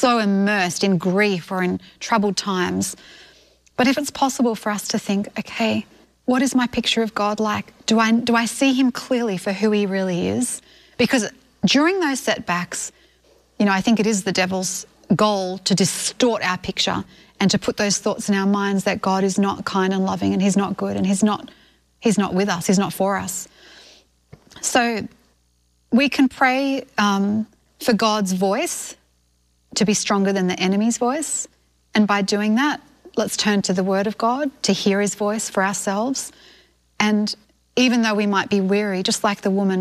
so immersed in grief or in troubled times. But if it's possible for us to think, okay, what is my picture of God like? Do I see him clearly for who he really is? Because during those setbacks, you know, I think it is the devil's goal to distort our picture and to put those thoughts in our minds that God is not kind and loving and he's not good and he's not with us, he's not for us. So we can pray for God's voice to be stronger than the enemy's voice. And by doing that, let's turn to the Word of God to hear his voice for ourselves. And even though we might be weary, just like the woman